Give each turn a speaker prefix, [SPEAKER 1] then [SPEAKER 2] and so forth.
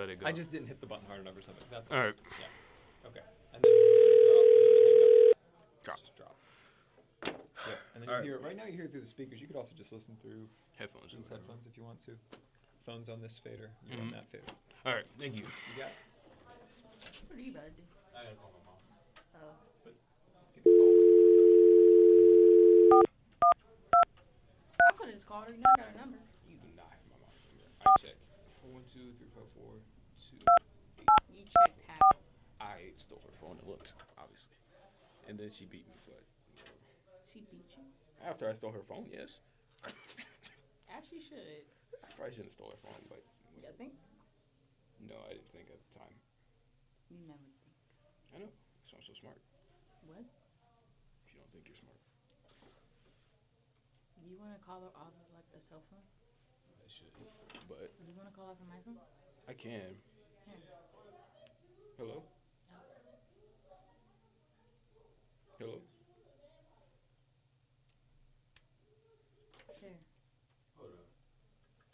[SPEAKER 1] let it go.
[SPEAKER 2] I just didn't hit the button hard enough or something. That's
[SPEAKER 1] All right.
[SPEAKER 2] Yeah. Okay. And then hang up.
[SPEAKER 1] Drop.
[SPEAKER 2] Just drop. Yep. And then
[SPEAKER 1] All
[SPEAKER 2] you
[SPEAKER 1] right.
[SPEAKER 2] hear it right now. You hear it through the speakers. You could also just listen through
[SPEAKER 1] Headphones.
[SPEAKER 2] these headphones if you want to. Phones on this fader. You're on that fader.
[SPEAKER 1] All right. Thank you.
[SPEAKER 2] You got it.
[SPEAKER 3] What are you about to do?
[SPEAKER 1] I gotta call my mom.
[SPEAKER 3] Oh.
[SPEAKER 2] Let's get a call.
[SPEAKER 3] I could have just called her. You know I got her number.
[SPEAKER 1] You do not have my mom's number. I checked. 412-354-2.
[SPEAKER 3] You checked how?
[SPEAKER 1] I stole her phone and looked, obviously, and then she beat me. But
[SPEAKER 3] She beat you?
[SPEAKER 1] after I stole her phone, yes.
[SPEAKER 3] As she should.
[SPEAKER 1] I probably shouldn't have stole her phone, but
[SPEAKER 3] You think?
[SPEAKER 1] no, I didn't think at the time.
[SPEAKER 3] You never think.
[SPEAKER 1] I know. So I'm so smart.
[SPEAKER 3] What?
[SPEAKER 1] If you don't think you're smart,
[SPEAKER 3] Do you want to call her off of like a cell phone?
[SPEAKER 1] I should. But
[SPEAKER 3] Do you want to call her from my phone?
[SPEAKER 1] I can.
[SPEAKER 3] Here.
[SPEAKER 1] Hello? Hello?
[SPEAKER 3] Here.